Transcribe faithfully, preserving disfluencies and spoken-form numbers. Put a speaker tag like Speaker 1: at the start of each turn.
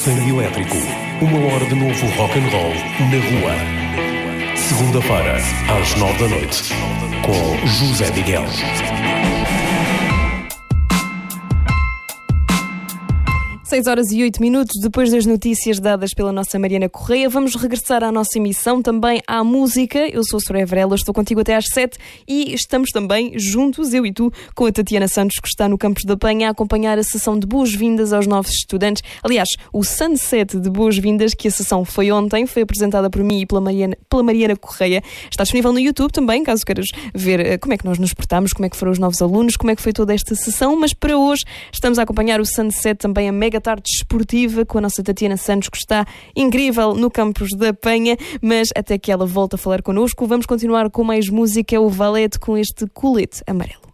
Speaker 1: Sangue Elétrico. Uma hora de novo rock and roll na rua. Segunda-feira, às nove da noite, com José Miguel.
Speaker 2: seis horas e oito minutos, depois das notícias dadas pela nossa Mariana Correia, vamos regressar à nossa emissão, também à música. Eu sou a Soraya Varela, estou contigo até às sete e estamos também juntos, eu e tu, com a Tatiana Santos, que está no Campos da Penha a acompanhar a sessão de boas-vindas aos novos estudantes. Aliás, o Sunset de boas-vindas, que a sessão foi ontem, foi apresentada por mim e pela Mariana, pela Mariana Correia. Está disponível no YouTube também, caso queiras ver como é que nós nos portamos, como é que foram os novos alunos, como é que foi toda esta sessão. Mas para hoje estamos a acompanhar o Sunset, também a mega tarde desportiva com a nossa Tatiana Santos, que está incrível no Campos da Penha, mas até que ela volte a falar connosco, vamos continuar com mais música, o Valete com este Colete Amarelo.